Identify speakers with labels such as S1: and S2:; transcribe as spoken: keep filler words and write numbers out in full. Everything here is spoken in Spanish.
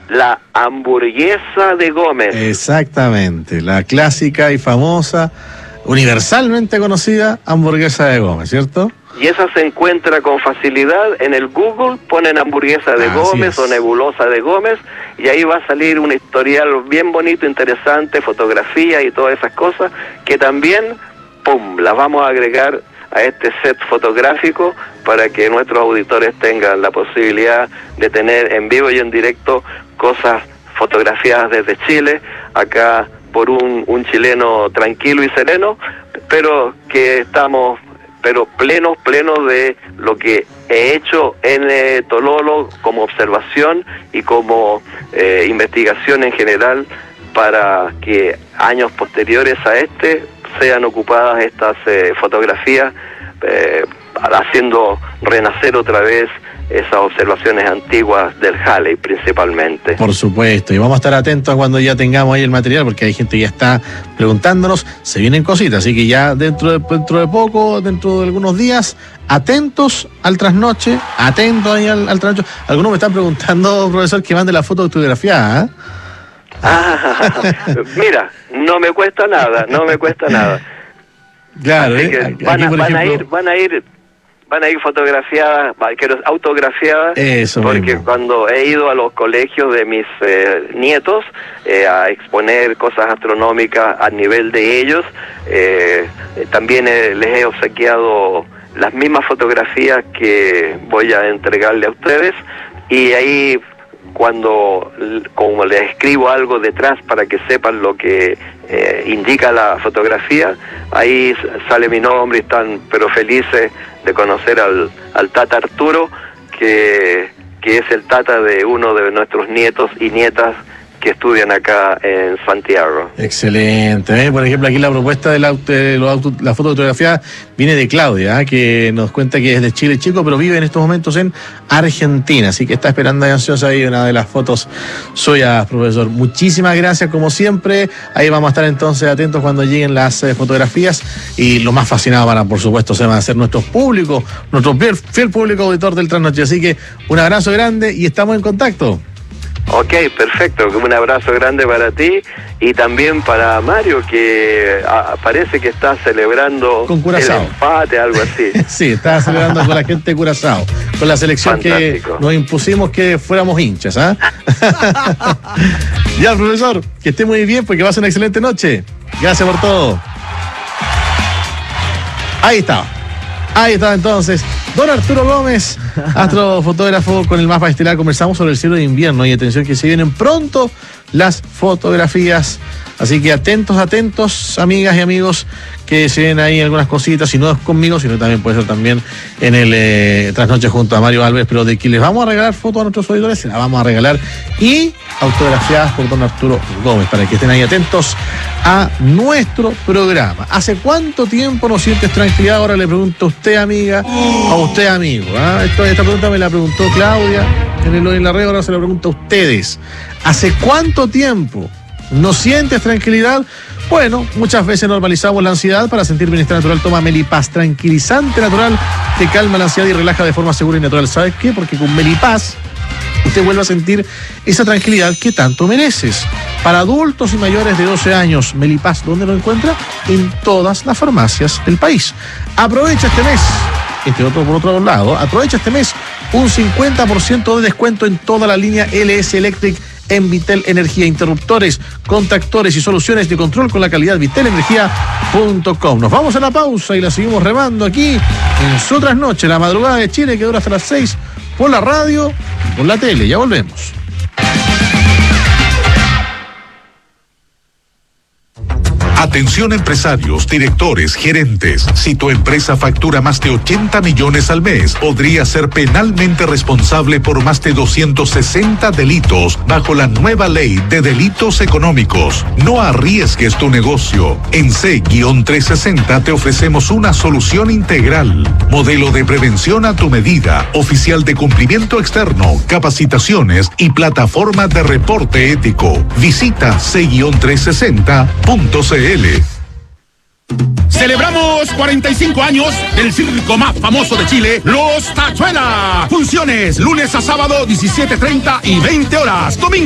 S1: la hamburguesa de Gómez.
S2: Exactamente, la clásica y famosa, universalmente conocida hamburguesa de Gómez, ¿cierto?
S1: Y esa se encuentra con facilidad en el Google, ponen hamburguesa de
S2: Así
S1: Gómez
S2: es.
S1: o nebulosa de Gómez, y ahí va a salir un historial bien bonito, interesante, fotografía y todas esas cosas, que también, pum, las vamos a agregar a este set fotográfico para que nuestros auditores tengan la posibilidad de tener en vivo y en directo cosas fotografiadas desde Chile, acá por un, un chileno tranquilo y sereno, pero que estamos pero plenos, plenos de lo que he hecho en eh, Tololo como observación y como eh, investigación en general, para que años posteriores a este sean ocupadas estas eh, fotografías, eh, haciendo renacer otra vez esas observaciones antiguas del Halley principalmente.
S2: Por supuesto, y vamos a estar atentos cuando ya tengamos ahí el material, porque hay gente que ya está preguntándonos, se vienen cositas, así que ya dentro de, dentro de poco, dentro de algunos días, atentos al trasnoche, atentos ahí al, al trasnoche. Algunos me están preguntando, profesor, que mande la foto autografiada, ¿eh?
S1: Ah, mira, no me cuesta nada, no me cuesta nada.
S2: Claro,
S1: Así
S2: ¿eh?
S1: que
S2: Aquí,
S1: van, a,
S2: por
S1: van a
S2: ejemplo,
S1: ir, van a ir, van a ir fotografiadas, quiero autografiadas,
S2: Eso
S1: porque
S2: mismo.
S1: cuando he ido a los colegios de mis eh, nietos eh, a exponer cosas astronómicas a nivel de ellos, eh, también eh, les he obsequiado las mismas fotografías que voy a entregarle a ustedes, y ahí cuando como les escribo algo detrás para que sepan lo que eh, indica la fotografía, ahí sale mi nombre y están pero felices de conocer al, al Tata Arturo, que, que es el tata de uno de nuestros nietos y nietas que estudian acá en Santiago.
S2: Excelente, ¿eh? Por ejemplo, aquí la propuesta de la, de los auto, la fotografía viene de Claudia, ¿eh? Que nos cuenta que es de Chile chico, pero vive en estos momentos en Argentina, así que está esperando ansiosa ahí una de las fotos suyas, profesor. Muchísimas gracias, como siempre. Ahí vamos a estar entonces atentos cuando lleguen las eh, fotografías, y lo más fascinado para, por supuesto, se van a hacer nuestros públicos, nuestro fiel, fiel público auditor del Trasnoche. Así que un abrazo grande y estamos en contacto.
S1: Ok, perfecto. Un abrazo grande para ti y también para Mario, que a, parece que está celebrando
S2: con Curazao.
S1: El empate, algo así.
S2: Sí, está celebrando con la gente de Curazao, con la selección. Fantástico. Que nos impusimos que fuéramos hinchas, ¿ah? ¿eh? Ya, profesor, que esté muy bien, porque va a ser una excelente noche. Gracias por todo. Ahí está. Ahí está entonces don Arturo Gómez, astrofotógrafo con el mapa estelar. Conversamos sobre el cielo de invierno, y atención que se vienen pronto las fotografías, así que atentos, atentos, amigas y amigos, que se ven ahí algunas cositas, y no es conmigo, sino también puede ser también en el eh, Trasnoche junto a Mario Alves, pero de que les vamos a regalar fotos a nuestros auditores, se las vamos a regalar, y autografiadas por don Arturo Gómez, para que estén ahí atentos a nuestro programa. ¿Hace cuánto tiempo no sientes tranquilidad? Ahora le pregunto a usted, amiga, a usted, amigo, ¿eh? Esto, esta pregunta me la preguntó Claudia en el en la red, ahora se la pregunto a ustedes. ¿Hace cuánto tiempo no sientes tranquilidad? Bueno, muchas veces normalizamos la ansiedad. Para sentir bienestar natural, toma Melipaz, tranquilizante natural que calma la ansiedad y relaja de forma segura y natural. ¿Sabes qué? Porque con Melipaz usted vuelve a sentir esa tranquilidad que tanto mereces. Para adultos y mayores de doce años, Melipaz, ¿dónde lo encuentra? En todas las farmacias del país. Aprovecha este mes, este otro por otro lado, aprovecha este mes un cincuenta por ciento de descuento en toda la línea L S Electric en Vitel Energía, interruptores, contactores y soluciones de control con la calidad vitel energía punto com. Nos vamos a la pausa y la seguimos remando aquí en su Trasnoche, la madrugada de Chile, que dura hasta las seis por la radio y por la tele. Ya volvemos.
S3: Atención empresarios, directores, gerentes. Si tu empresa factura más de ochenta millones al mes, podría ser penalmente responsable por más de doscientos sesenta delitos bajo la nueva ley de delitos económicos. No arriesgues tu negocio. En C trescientos sesenta te ofrecemos una solución integral. Modelo de prevención a tu medida, oficial de cumplimiento externo, capacitaciones y plataforma de reporte ético. Visita C trescientos sesenta punto c l.
S4: Celebramos cuarenta y cinco años del circo más famoso de Chile, Los Tachuelas. Funciones lunes a sábado, diecisiete treinta y veinte horas. Domingo